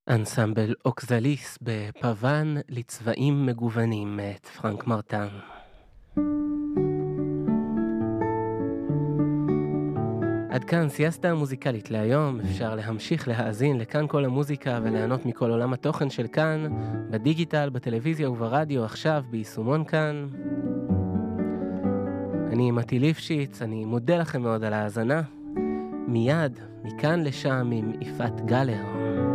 אנסמבל אוקזליס בפוון לצבעים מגוונים מאת פרנק מרטן. עד כאן סייסתה המוזיקלית להיום. אפשר להמשיך להאזין לכאן כל המוזיקה וליהנות מכל עולם התוכן של כאן, בדיגיטל, בטלוויזיה וברדיו, עכשיו ביישומון כאן. אני מתי ליפשיץ, אני מודה לכם מאוד על ההאזנה. מיד, מכאן לשם עם יפעת גלר.